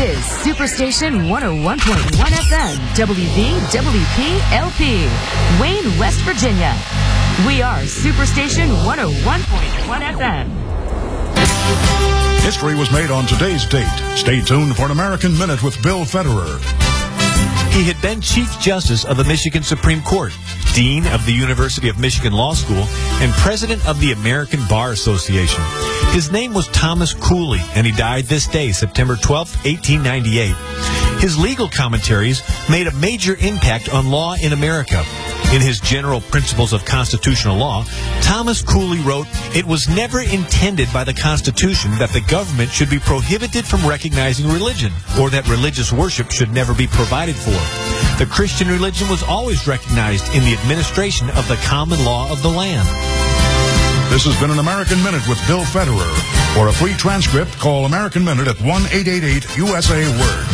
is Superstation 101.1 FM, WVWP-LP, Wayne, West Virginia. We are Superstation 101.1 FM. History was made on today's date. Stay tuned for an American Minute with Bill Federer. He had been Chief Justice of the Michigan Supreme Court, Dean of the University of Michigan Law School, and President of the American Bar Association. His name was Thomas Cooley, and he died this day, September 12, 1898. His legal commentaries made a major impact on law in America. In his General Principles of Constitutional Law, Thomas Cooley wrote, "It was never intended by the Constitution that the government should be prohibited from recognizing religion, or that religious worship should never be provided for. The Christian religion was always recognized in the administration of the common law of the land." This has been an American Minute with Bill Federer. For a free transcript, call American Minute at 1-888-USA-WORD.